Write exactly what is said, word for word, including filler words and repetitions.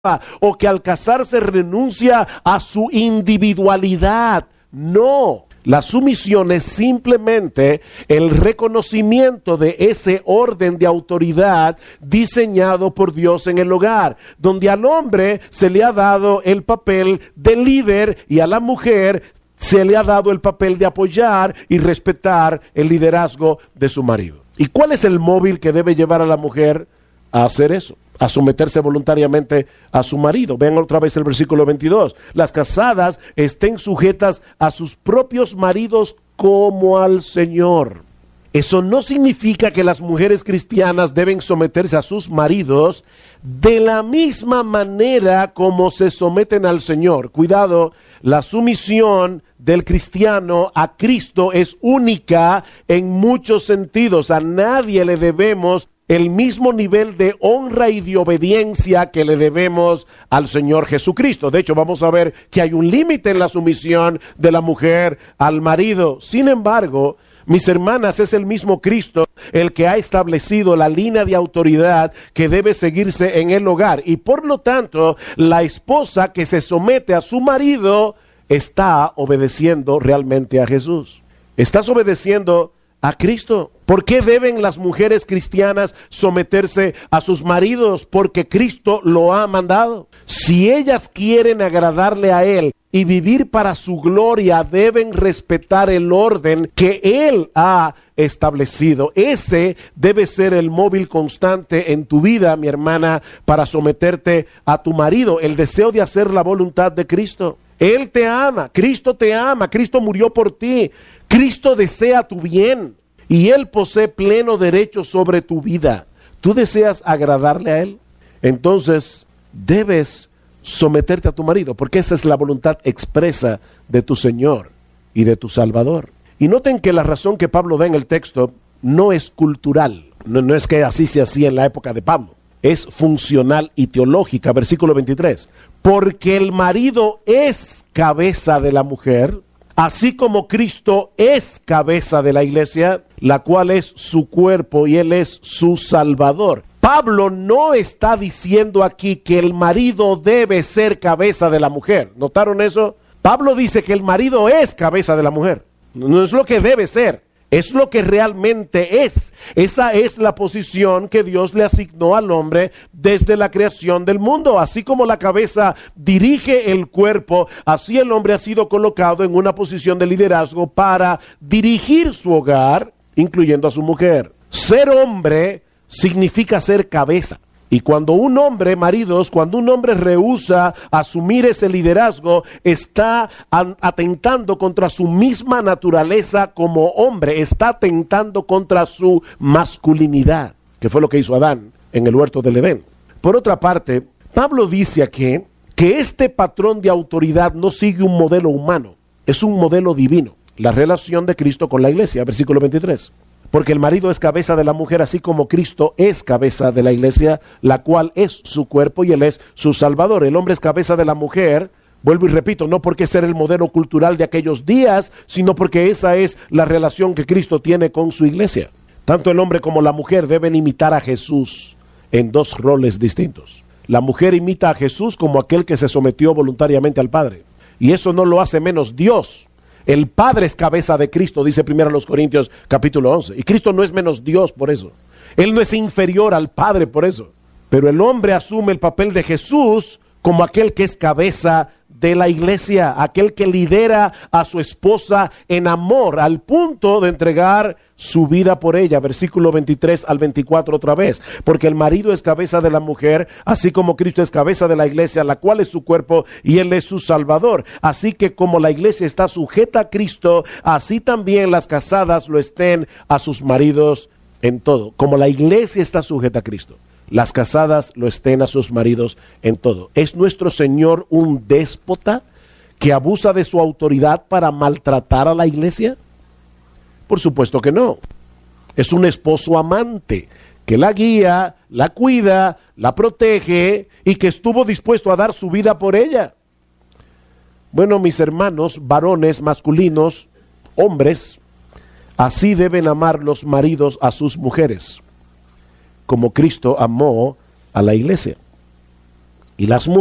o que al casarse renuncia a su individualidad. No, la sumisión es simplemente el reconocimiento de ese orden de autoridad diseñado por Dios en el hogar, donde al hombre se le ha dado el papel de líder y a la mujer se le ha dado el papel de apoyar y respetar el liderazgo de su marido. ¿Y cuál es el móvil que debe llevar a la mujer a hacer eso? A someterse voluntariamente a su marido. Vean otra vez el versículo veintidós. Las casadas estén sujetas a sus propios maridos como al Señor. Eso no significa que las mujeres cristianas deben someterse a sus maridos de la misma manera como se someten al Señor. Cuidado, la sumisión del cristiano a Cristo es única en muchos sentidos. A nadie le debemos el mismo nivel de honra y de obediencia que le debemos al Señor Jesucristo. De hecho, vamos a ver que hay un límite en la sumisión de la mujer al marido. Sin embargo, mis hermanas, es el mismo Cristo el que ha establecido la línea de autoridad que debe seguirse en el hogar. Y por lo tanto, la esposa que se somete a su marido está obedeciendo realmente a Jesús. ¿Estás obedeciendo a Cristo? ¿Por qué deben las mujeres cristianas someterse a sus maridos? Porque Cristo lo ha mandado. Si ellas quieren agradarle a Él y vivir para su gloria, deben respetar el orden que Él ha establecido. Ese debe ser el móvil constante en tu vida, mi hermana, para someterte a tu marido, el deseo de hacer la voluntad de Cristo. Él te ama, Cristo te ama, Cristo murió por ti, Cristo desea tu bien y Él posee pleno derecho sobre tu vida. ¿Tú deseas agradarle a Él? Entonces debes someterte a tu marido, porque esa es la voluntad expresa de tu Señor y de tu Salvador. Y noten que la razón que Pablo da en el texto no es cultural, no, no es que así se hacía en la época de Pablo, es funcional y teológica. Versículo veintitrés, porque el marido es cabeza de la mujer, así como Cristo es cabeza de la iglesia, la cual es su cuerpo y Él es su Salvador. Pablo no está diciendo aquí que el marido debe ser cabeza de la mujer. ¿Notaron eso? Pablo dice que el marido es cabeza de la mujer. No es lo que debe ser, es lo que realmente es. Esa es la posición que Dios le asignó al hombre desde la creación del mundo. Así como la cabeza dirige el cuerpo, así el hombre ha sido colocado en una posición de liderazgo para dirigir su hogar, incluyendo a su mujer. Ser hombre significa ser cabeza. Y cuando un hombre, maridos, cuando un hombre rehúsa asumir ese liderazgo, está atentando contra su misma naturaleza como hombre, está atentando contra su masculinidad, que fue lo que hizo Adán en el huerto del Edén. Por otra parte, Pablo dice aquí que este patrón de autoridad no sigue un modelo humano, es un modelo divino. La relación de Cristo con la iglesia, versículo veintitrés. Porque el marido es cabeza de la mujer, así como Cristo es cabeza de la iglesia, la cual es su cuerpo y Él es su Salvador. El hombre es cabeza de la mujer, vuelvo y repito, no porque sea el modelo cultural de aquellos días, sino porque esa es la relación que Cristo tiene con su iglesia. Tanto el hombre como la mujer deben imitar a Jesús en dos roles distintos. La mujer imita a Jesús como aquel que se sometió voluntariamente al Padre. Y eso no lo hace menos Dios. El Padre es cabeza de Cristo, dice primero los Corintios capítulo once. Y Cristo no es menos Dios por eso. Él no es inferior al Padre por eso. Pero el hombre asume el papel de Jesús como aquel que es cabeza de la iglesia, aquel que lidera a su esposa en amor, al punto de entregar su vida por ella. Versículo veintitrés al veinticuatro otra vez. Porque el marido es cabeza de la mujer, así como Cristo es cabeza de la iglesia, la cual es su cuerpo y Él es su Salvador. Así que como la iglesia está sujeta a Cristo, así también las casadas lo estén a sus maridos en todo. Como la iglesia está sujeta a Cristo, las casadas lo estén a sus maridos en todo. ¿Es nuestro Señor un déspota que abusa de su autoridad para maltratar a la iglesia? Por supuesto que no. Es un esposo amante que la guía, la cuida, la protege y que estuvo dispuesto a dar su vida por ella. Bueno, mis hermanos, varones, masculinos, hombres, así deben amar los maridos a sus mujeres, como Cristo amó a la iglesia. y las